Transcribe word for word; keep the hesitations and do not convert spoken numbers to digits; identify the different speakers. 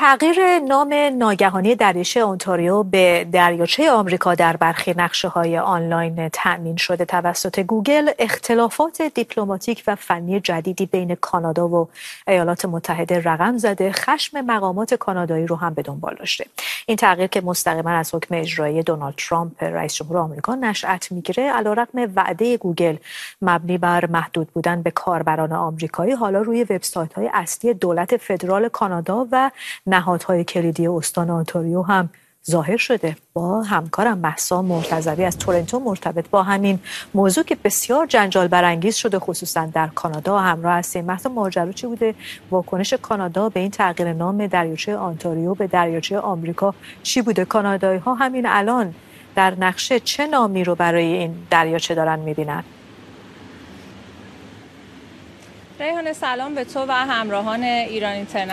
Speaker 1: تغییر نام ناگهانی دریاچه اونتاریو به دریاچه آمریکا در برخی نقشه‌های آنلاین تأمین شده توسط گوگل، اختلافات دیپلماتیک و فنی جدیدی بین کانادا و ایالات متحده رقم زده، خشم مقامات کانادایی رو هم به دنبال داشته. این تغییر که مستقیما از حکم اجرایی دونالد ترامپ رئیس جمهور آمریکا نشأت میگیره، علیرغم وعده گوگل مبنی بر محدود بودن به کاربران آمریکایی، حالا روی وبسایت‌های اصلی دولت فدرال کانادا و نهادهای کلیدی استان آنتاریو هم ظاهر شده. با همکارم مهسا مرتضوی از تورنتو مرتبط با همین موضوع که بسیار جنجال برانگیز شده خصوصا در کانادا همراه هستیم. مهسا، ماجرا چی بوده؟ واکنش کانادا به این تغییر نام دریاچه آنتاریو به دریاچه آمریکا چی بوده؟ کانادایی ها همین الان در نقشه چه نامی رو برای این دریاچه دارن میبینن؟
Speaker 2: ریحانه سلام به تو و همراهان ایران اینترنت.